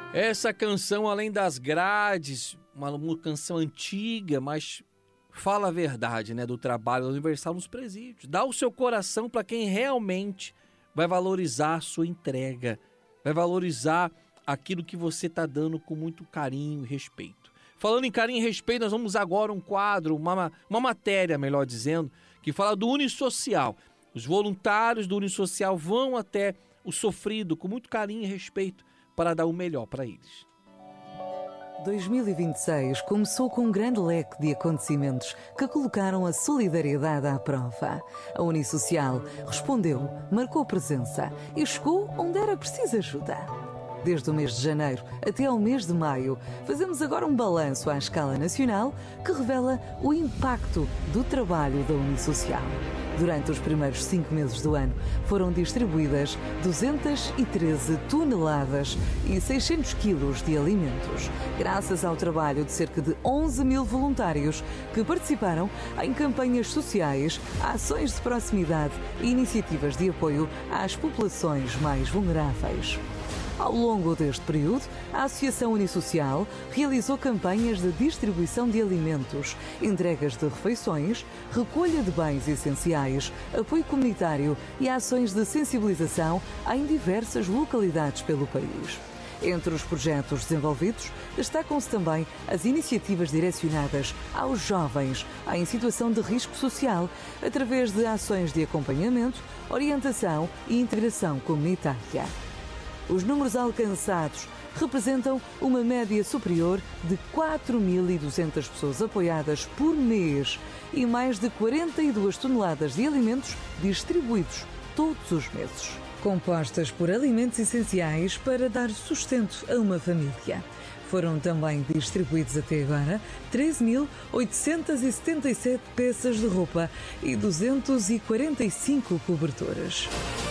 Essa canção, além das grades, uma canção antiga, mas fala a verdade, né, do trabalho da Universal nos presídios. Dá o seu coração para quem realmente vai valorizar a sua entrega, vai valorizar aquilo que você está dando com muito carinho e respeito. Falando em carinho e respeito, nós vamos agora um quadro, uma matéria, melhor dizendo, que fala do Unisocial. Os voluntários do Unisocial vão até o sofrido com muito carinho e respeito para dar o melhor para eles. 2026 começou com um grande leque de acontecimentos que colocaram a solidariedade à prova. A Unisocial respondeu, marcou presença e chegou onde era preciso ajuda. Desde o mês de janeiro até ao mês de maio, fazemos agora um balanço à escala nacional que revela o impacto do trabalho da Unisocial. Durante os primeiros 5 meses do ano, foram distribuídas 213 toneladas e 600 quilos de alimentos, graças ao trabalho de cerca de 11 mil voluntários que participaram em campanhas sociais, ações de proximidade e iniciativas de apoio às populações mais vulneráveis. Ao longo deste período, a Associação Unisocial realizou campanhas de distribuição de alimentos, entregas de refeições, recolha de bens essenciais, apoio comunitário e ações de sensibilização em diversas localidades pelo país. Entre os projetos desenvolvidos, destacam-se também as iniciativas direcionadas aos jovens em situação de risco social, através de ações de acompanhamento, orientação e integração comunitária. Os números alcançados representam uma média superior de 4.200 pessoas apoiadas por mês e mais de 42 toneladas de alimentos distribuídos todos os meses, compostas por alimentos essenciais para dar sustento a uma família. Foram também distribuídos até agora 13.877 peças de roupa e 245 cobertores.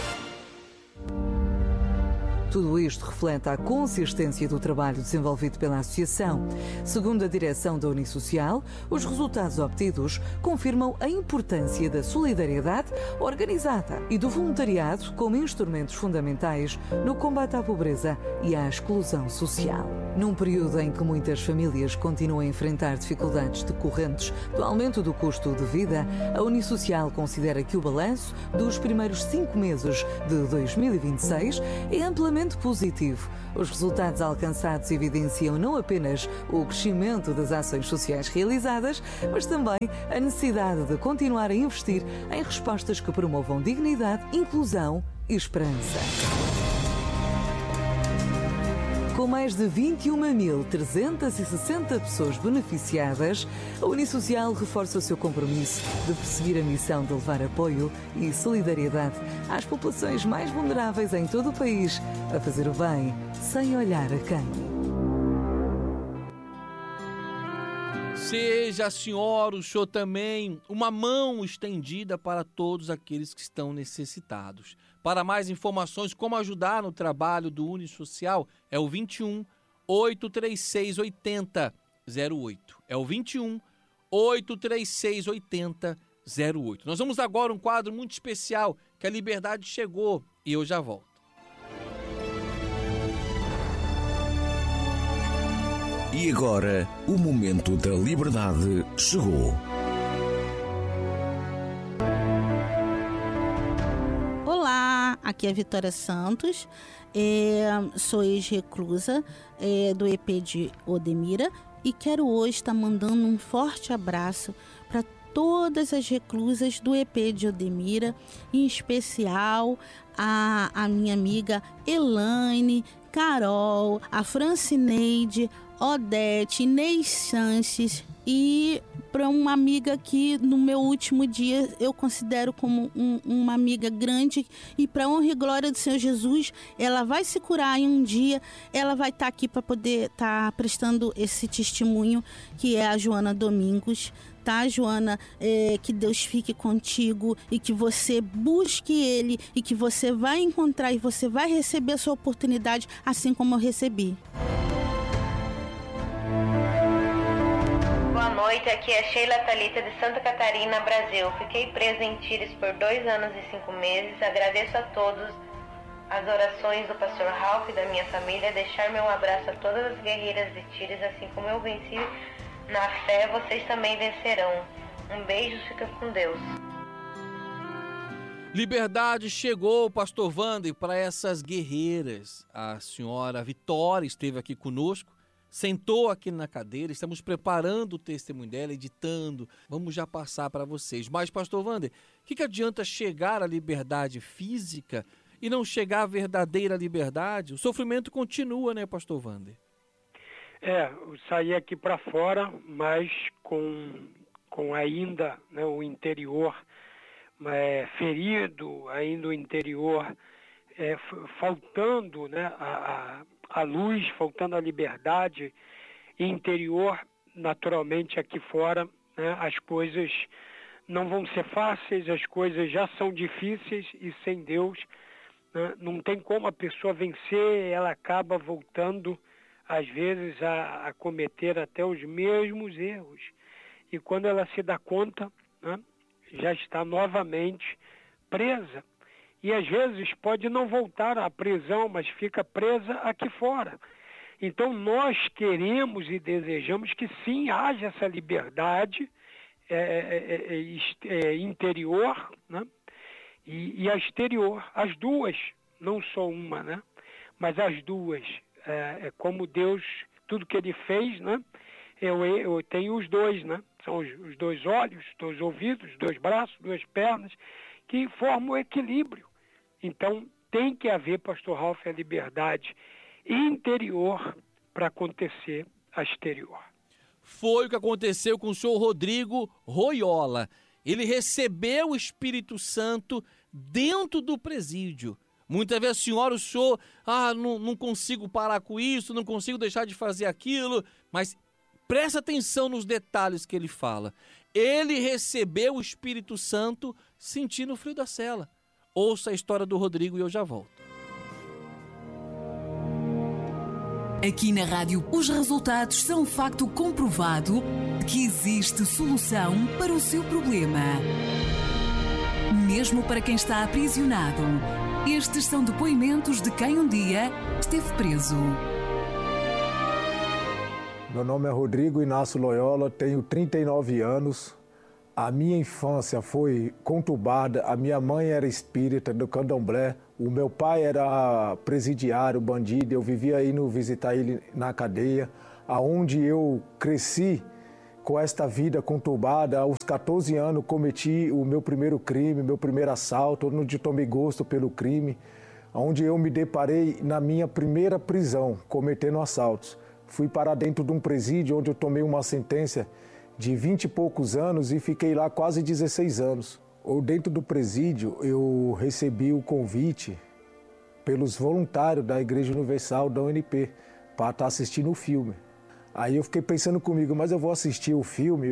Tudo isto reflete a consistência do trabalho desenvolvido pela Associação. Segundo a direção da Unisocial, os resultados obtidos confirmam a importância da solidariedade organizada e do voluntariado como instrumentos fundamentais no combate à pobreza e à exclusão social. Num período em que muitas famílias continuam a enfrentar dificuldades decorrentes do aumento do custo de vida, a Unisocial considera que o balanço dos primeiros 5 meses de 2026 é amplamente positivo. Os resultados alcançados evidenciam não apenas o crescimento das ações sociais realizadas, mas também a necessidade de continuar a investir em respostas que promovam dignidade, inclusão e esperança. Com mais de 21.360 pessoas beneficiadas, a Unisocial reforça o seu compromisso de perseguir a missão de levar apoio e solidariedade às populações mais vulneráveis em todo o país, a fazer o bem sem olhar a quem. Seja a senhora, o senhor também, uma mão estendida para todos aqueles que estão necessitados. Para mais informações como ajudar no trabalho do Unisocial, é o 21 836 8008. É o 21 836 8008. Nós vamos agora a um quadro muito especial, que a liberdade chegou, e eu já volto. E agora, o momento da liberdade chegou. Olá, aqui é a Vitória Santos, sou ex-reclusa do EP de Odemira e quero hoje estar mandando um forte abraço para todas as reclusas do EP de Odemira, em especial a minha amiga Elaine, Carol, a Francineide, Odete, Inês Sanches e para uma amiga que no meu último dia eu considero como uma amiga grande e para honra e glória do Senhor Jesus, ela vai se curar e um dia ela vai estar aqui para poder estar prestando esse testemunho, que é a Joana Domingos. Tá, Joana? Que Deus fique contigo e que você busque Ele e que você vai encontrar e você vai receber a sua oportunidade assim como eu recebi. Boa noite, aqui é Sheila Thalita de Santa Catarina, Brasil. Fiquei presa em Tires por 2 anos e 5 meses. Agradeço a todos as orações do pastor Ralph e da minha família, deixar meu abraço a todas as guerreiras de Tíris, assim como eu venci na fé, vocês também vencerão. Um beijo, fica com Deus. Liberdade chegou, pastor Wander, para essas guerreiras. A senhora Vitória esteve aqui conosco, sentou aqui na cadeira, estamos preparando o testemunho dela, editando, vamos já passar para vocês. Mas, pastor Wander, o que adianta chegar à liberdade física e não chegar à verdadeira liberdade? O sofrimento continua, né, pastor Wander? Eu saí aqui para fora, mas com ainda, né, o interior ferido, ainda o interior faltando, né, a luz, faltando a liberdade interior. Naturalmente aqui fora, né, as coisas não vão ser fáceis, as coisas já são difíceis e sem Deus, né, não tem como a pessoa vencer, ela acaba voltando às vezes a cometer até os mesmos erros. E quando ela se dá conta, né, já está novamente presa. E às vezes pode não voltar à prisão, mas fica presa aqui fora. Então nós queremos e desejamos que sim, haja essa liberdade interior, né, e a exterior. As duas, não só uma, né, mas as duas. Como Deus, tudo que Ele fez, né, eu tenho os dois, né? São os dois olhos, os dois ouvidos, os dois braços, duas pernas, que formam o equilíbrio. Então, tem que haver, pastor Ralph, a liberdade interior para acontecer a exterior. Foi o que aconteceu com o senhor Rodrigo Royola. Ele recebeu o Espírito Santo dentro do presídio. Muitas vezes o senhor, não consigo parar com isso, não consigo deixar de fazer aquilo, mas presta atenção nos detalhes que ele fala. Ele recebeu o Espírito Santo sentindo o frio da cela. Ouça a história do Rodrigo e eu já volto. Aqui na rádio, os resultados são um facto comprovado de que existe solução para o seu problema. Mesmo para quem está aprisionado, estes são depoimentos de quem um dia esteve preso. Meu nome é Rodrigo Inácio Loyola, tenho 39 anos. A minha infância foi conturbada, a minha mãe era espírita do candomblé, o meu pai era presidiário, bandido, eu vivia indo visitar ele na cadeia, aonde eu cresci com esta vida conturbada. Aos 14 anos cometi o meu primeiro crime, meu primeiro assalto, onde tomei gosto pelo crime, onde eu me deparei na minha primeira prisão, cometendo assaltos. Fui para dentro de um presídio onde eu tomei uma sentença de 20 e poucos anos e fiquei lá quase 16 anos. Dentro do presídio eu recebi o convite pelos voluntários da Igreja Universal da UNP para estar assistindo o filme. Aí eu fiquei pensando comigo, mas eu vou assistir o filme,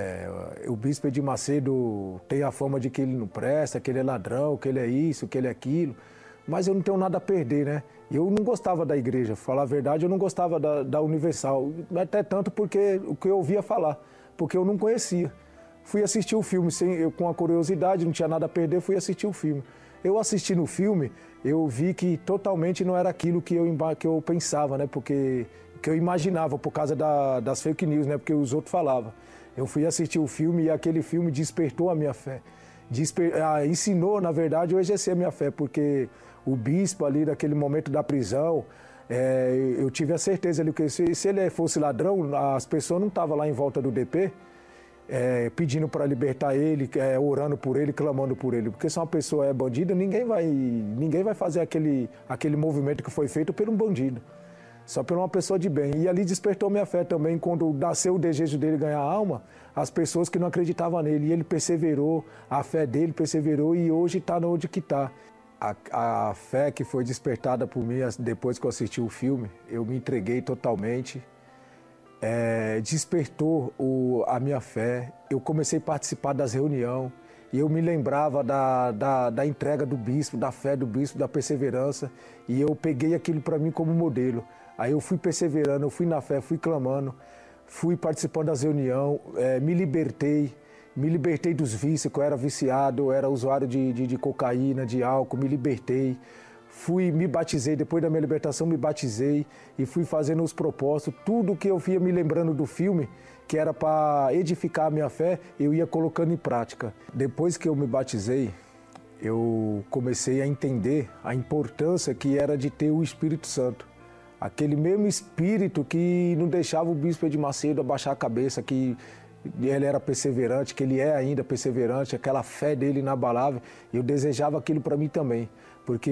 o Bispo Edir Macedo tem a fama de que ele não presta, que ele é ladrão, que ele é isso, que ele é aquilo, mas eu não tenho nada a perder, né? Eu não gostava da igreja, pra falar a verdade, eu não gostava da Universal, até tanto porque o que eu ouvia falar, porque eu não conhecia. Fui assistir o filme com a curiosidade, não tinha nada a perder, fui assistir o filme. Eu assistindo o filme, eu vi que totalmente não era aquilo que eu pensava, né? Porque que eu imaginava por causa das fake news, né? Porque os outros falavam. Eu fui assistir o filme e aquele filme despertou a minha fé. Ensinou, na verdade, eu exercer a minha fé, porque o bispo ali, naquele momento da prisão, eu tive a certeza ali que se ele fosse ladrão, as pessoas não estavam lá em volta do DP, pedindo para libertar ele, orando por ele, clamando por ele. Porque se uma pessoa é bandida, ninguém vai fazer aquele movimento que foi feito por um bandido. Só por uma pessoa de bem. E ali despertou minha fé também, quando nasceu o desejo dele ganhar alma, as pessoas que não acreditavam nele. E ele perseverou, a fé dele perseverou e hoje está onde que está. A fé que foi despertada por mim depois que eu assisti o filme, eu me entreguei totalmente. Despertou a minha fé. Eu comecei a participar das reuniões e eu me lembrava da entrega do bispo, da fé do bispo, da perseverança, e eu peguei aquilo para mim como modelo. Aí eu fui perseverando, eu fui na fé, fui clamando, fui participando das reuniões, me libertei dos vícios, que eu era viciado, eu era usuário de cocaína, de álcool, me libertei. me batizei, depois da minha libertação me batizei e fui fazendo os propósitos. Tudo que eu via me lembrando do filme, que era para edificar a minha fé, eu ia colocando em prática. Depois que eu me batizei, eu comecei a entender a importância que era de ter o Espírito Santo. Aquele mesmo Espírito que não deixava o bispo Edir Macedo abaixar a cabeça, que ele era perseverante, que ele é ainda perseverante, aquela fé dele inabalável. Eu desejava aquilo para mim também, porque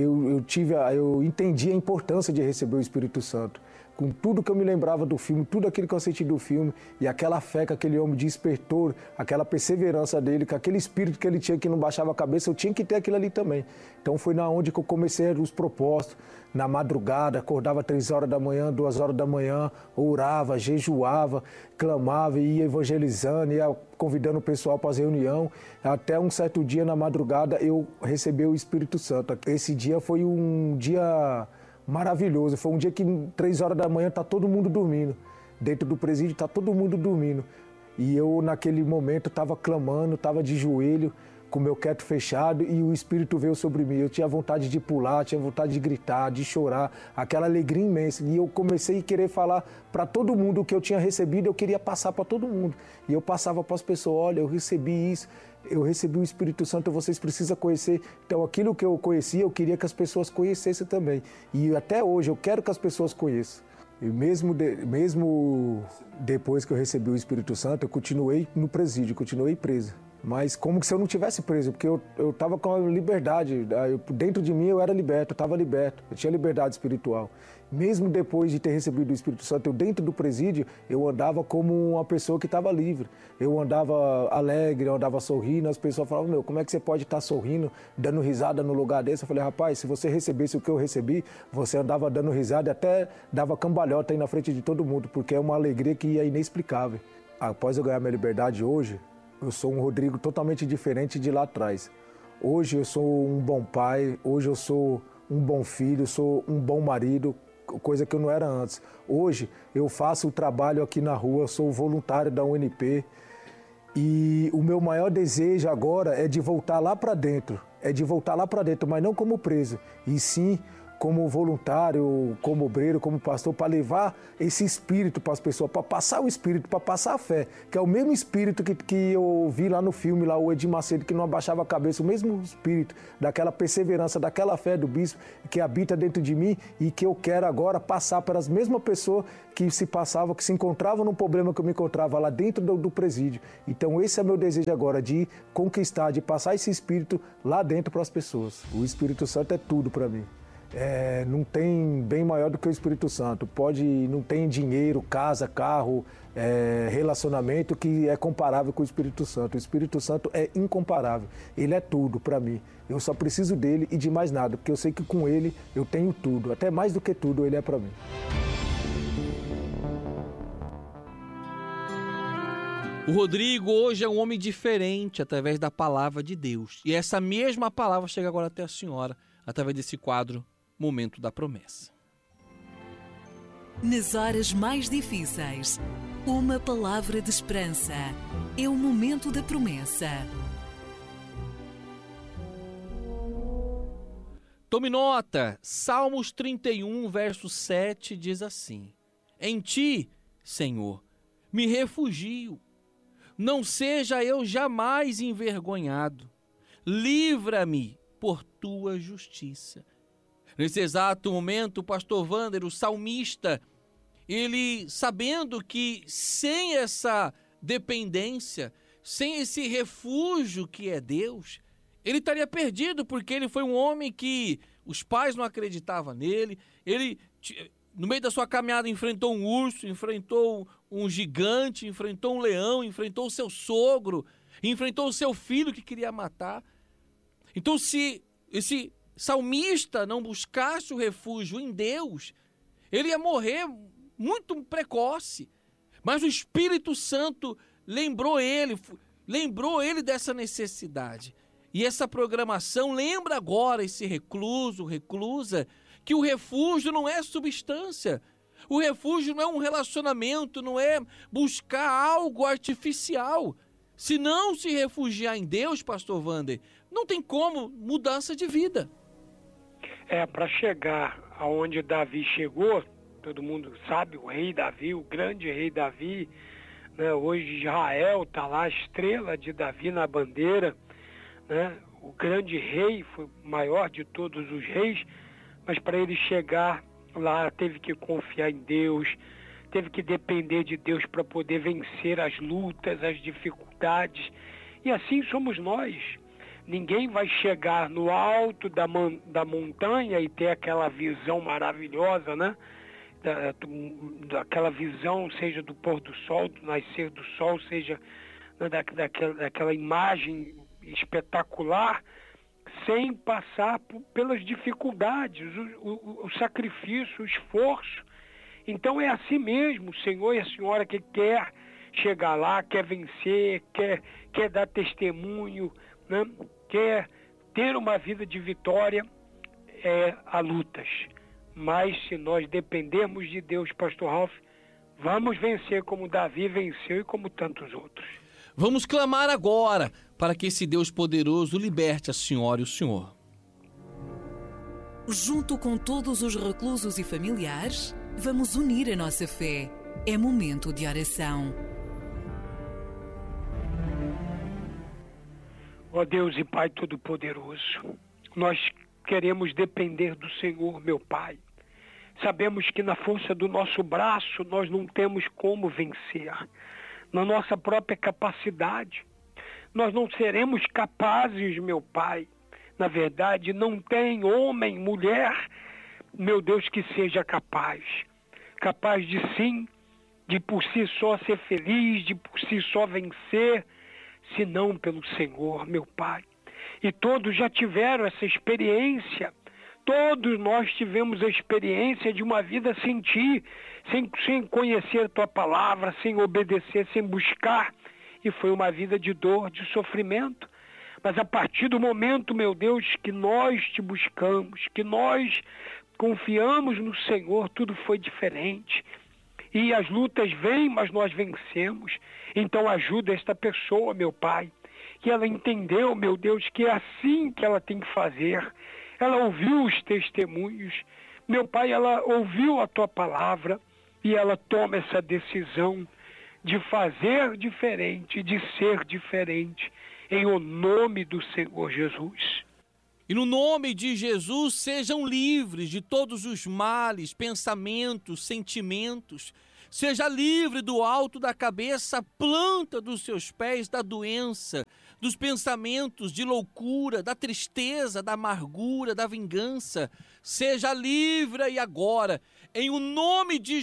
eu entendi a importância de receber o Espírito Santo. Com tudo que eu me lembrava do filme, tudo aquilo que eu senti do filme, e aquela fé que aquele homem despertou, aquela perseverança dele, com aquele espírito que ele tinha que não baixava a cabeça, eu tinha que ter aquilo ali também. Então foi na onde que eu comecei os propósitos, na madrugada, acordava 3 horas da manhã, 2 horas da manhã, orava, jejuava, clamava, ia evangelizando, ia convidando o pessoal para as reuniões. Até um certo dia, na madrugada, eu recebi o Espírito Santo. Esse dia foi um dia maravilhoso, foi um dia que 3 horas da manhã está todo mundo dormindo, dentro do presídio está todo mundo dormindo, e eu naquele momento estava clamando, estava de joelho, com o meu quieto fechado, e o Espírito veio sobre mim. Eu tinha vontade de pular, tinha vontade de gritar, de chorar, aquela alegria imensa, e eu comecei a querer falar para todo mundo o que eu tinha recebido, eu queria passar para todo mundo, e eu passava para as pessoas: olha, eu recebi isso, eu recebi o Espírito Santo, vocês precisam conhecer. Então aquilo que eu conhecia, eu queria que as pessoas conhecessem também, e até hoje eu quero que as pessoas conheçam. E mesmo depois que eu recebi o Espírito Santo, eu continuei no presídio, continuei preso. Mas como se eu não tivesse preso, porque eu estava com a liberdade, dentro de mim eu era liberto, eu estava liberto, eu tinha liberdade espiritual. Mesmo depois de ter recebido o Espírito Santo, eu dentro do presídio, eu andava como uma pessoa que estava livre. Eu andava alegre, eu andava sorrindo, as pessoas falavam: meu, como é que você pode estar sorrindo, dando risada no lugar desse? Eu falei: rapaz, se você recebesse o que eu recebi, você andava dando risada e até dava cambalhota aí na frente de todo mundo, porque é uma alegria que é inexplicável. Após eu ganhar minha liberdade hoje, eu sou um Rodrigo totalmente diferente de lá atrás. Hoje eu sou um bom pai, hoje eu sou um bom filho, sou um bom marido, coisa que eu não era antes. Hoje eu faço o trabalho aqui na rua, sou voluntário da UNP, e o meu maior desejo agora é de voltar lá para dentro, mas não como preso, e sim como voluntário, como obreiro, como pastor, para levar esse espírito para as pessoas, para passar o espírito, para passar a fé, que é o mesmo espírito que eu vi lá no filme, lá o Edir Macedo, que não abaixava a cabeça, o mesmo espírito daquela perseverança, daquela fé do bispo que habita dentro de mim, e que eu quero agora passar para as mesmas pessoas que se encontravam no problema que eu me encontrava lá dentro do presídio. Então esse é meu desejo agora, de conquistar, de passar esse espírito lá dentro para as pessoas. O Espírito Santo é tudo para mim. Não tem bem maior do que o Espírito Santo. Não tem dinheiro, casa, carro, relacionamento que é comparável com o Espírito Santo. O Espírito Santo é incomparável. Ele é tudo para mim. Eu só preciso dele e de mais nada, porque eu sei que com ele eu tenho tudo. Até mais do que tudo ele é para mim. O Rodrigo hoje é um homem diferente através da palavra de Deus. E essa mesma palavra chega agora até a senhora, através desse quadro Momento da Promessa. Nas horas mais difíceis, uma palavra de esperança. É o momento da promessa. Tome nota, Salmos 31, verso 7 diz assim: em ti, Senhor, me refugio, não seja eu jamais envergonhado, livra-me por tua justiça. Nesse exato momento, o pastor Wander, o salmista, ele sabendo que sem essa dependência, sem esse refúgio que é Deus, ele estaria perdido, porque ele foi um homem que os pais não acreditavam nele, ele, no meio da sua caminhada, enfrentou um urso, enfrentou um gigante, enfrentou um leão, enfrentou o seu sogro, enfrentou o seu filho que queria matar. Então, se esse salmista não buscasse o refúgio em Deus, ele ia morrer muito precoce. Mas o Espírito Santo lembrou ele dessa necessidade. E essa programação lembra agora esse recluso, reclusa, que o refúgio não é substância. O refúgio não é um relacionamento, não é buscar algo artificial. Se não se refugiar em Deus, pastor Wander, não tem como mudança de vida. Para chegar aonde Davi chegou, todo mundo sabe, o rei Davi, o grande rei Davi, né? Hoje Israel está lá, a estrela de Davi na bandeira, né? O grande rei, foi o maior de todos os reis, mas para ele chegar lá teve que confiar em Deus, teve que depender de Deus para poder vencer as lutas, as dificuldades. E assim somos nós. Ninguém vai chegar no alto da montanha e ter aquela visão maravilhosa, né? Daquela visão, seja do pôr do sol, do nascer do sol, seja, né, daquela imagem espetacular, sem passar pelas dificuldades, o sacrifício, o esforço. Então é assim mesmo, o Senhor e a Senhora que quer chegar lá, quer vencer, quer dar testemunho, né? Quer ter uma vida de vitória, há lutas. Mas se nós dependermos de Deus, Pastor Ralph, vamos vencer como Davi venceu e como tantos outros. Vamos clamar agora para que esse Deus poderoso liberte a senhora e o senhor. Junto com todos os reclusos e familiares, vamos unir a nossa fé. É momento de oração. Ó Deus e Pai Todo-Poderoso, nós queremos depender do Senhor, meu Pai. Sabemos que na força do nosso braço nós não temos como vencer. Na nossa própria capacidade, nós não seremos capazes, meu Pai. Na verdade, não tem homem, mulher, meu Deus, que seja capaz. Capaz de sim, de por si só ser feliz, de por si só vencer, senão pelo Senhor, meu Pai. E todos já tiveram essa experiência. Todos nós tivemos a experiência de uma vida sem Ti, sem conhecer a Tua palavra, sem obedecer, sem buscar. E foi uma vida de dor, de sofrimento. Mas a partir do momento, meu Deus, que nós Te buscamos, que nós confiamos no Senhor, tudo foi diferente. E as lutas vêm, mas nós vencemos. Então ajuda esta pessoa, meu Pai, que ela entendeu, meu Deus, que é assim que ela tem que fazer. Ela ouviu os testemunhos, meu Pai, ela ouviu a Tua palavra e ela toma essa decisão de fazer diferente, de ser diferente, em o nome do Senhor Jesus. E no nome de Jesus, sejam livres de todos os males, pensamentos, sentimentos. Seja livre do alto da cabeça, planta dos seus pés da doença, dos pensamentos de loucura, da tristeza, da amargura, da vingança. Seja livre e agora, em o nome de